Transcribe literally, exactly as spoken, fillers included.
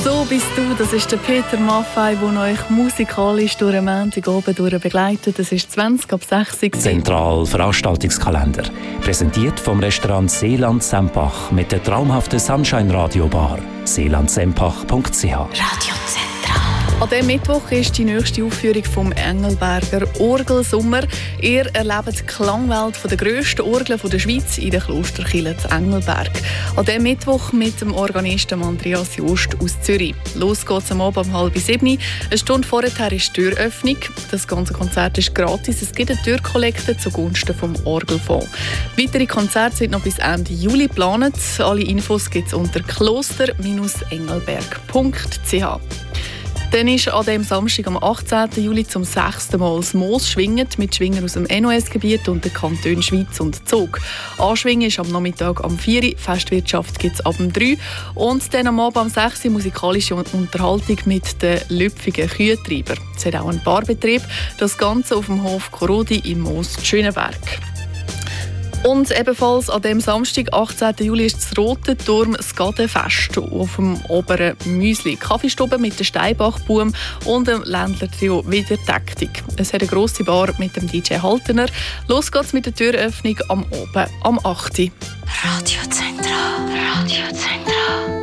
So bist du, das ist der Peter Maffay, der euch musikalisch durch den Montagabend durch begleitet. Das ist zwanzig ab sechs. Zentral Veranstaltungskalender. Präsentiert vom Restaurant Seeland Sempach mit der traumhaften Sunshine Radio Bar. seeland sempach punkt c h. Radio Zentral. An diesem Mittwoch ist die nächste Aufführung vom Engelberger Orgelsommer. Ihr erlebt die Klangwelt der grössten Orgeln der Schweiz in der Klosterkirche zu Engelberg. An diesem Mittwoch mit dem Organisten Andreas Jost aus Zürich. Los geht's am Abend um halb sieben. Eine Stunde vorher ist die Türöffnung. Das ganze Konzert ist gratis. Es gibt eine Türkollekte zugunsten vom Orgelfonds. Weitere Konzerte sind noch bis Ende Juli geplant. Alle Infos gibt es unter kloster Bindestrich engelberg punkt c h. Dann ist an diesem Samstag, am achtzehnten Juli, zum sechsten Mal das Moos schwingend mit Schwingern aus dem N O S-Gebiet und den Kantonen Schweiz und Zug. Anschwingen ist am Nachmittag am vier Uhr, Festwirtschaft gibt es ab dem drei Uhr und dann am Abend am sechs Uhr musikalische Unterhaltung mit den lüpfigen Kühtreiber. Es hat auch einen Barbetrieb, das Ganze auf dem Hof Korodi im Moos Schöneberg. Und ebenfalls an dem Samstag, achtzehnten Juli, ist das Rote Turm das Gadenfest auf dem oberen Müsli. Kaffeestube mit dem Steinbachbaum und dem Ländler-Trio wieder Taktik. Es hat eine grosse Bar mit dem D J Haltener. Los geht's mit der Türöffnung am Abend am acht Uhr. Radio Zentral. Radio Zentral.